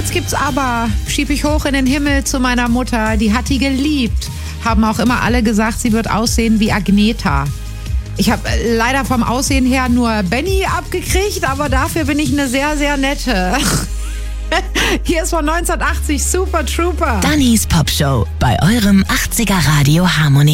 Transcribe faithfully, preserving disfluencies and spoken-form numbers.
jetzt gibt's aber, schieb ich hoch in den Himmel zu meiner Mutter, die hat die geliebt. Haben auch immer alle gesagt, sie wird aussehen wie Agneta. Ich habe leider vom Aussehen her nur Benny abgekriegt, aber dafür bin ich eine sehr, sehr nette. Hier ist von neunzehnhundertachtzig Super Trooper. Dannys Popshow bei eurem achtziger Radio Harmonie.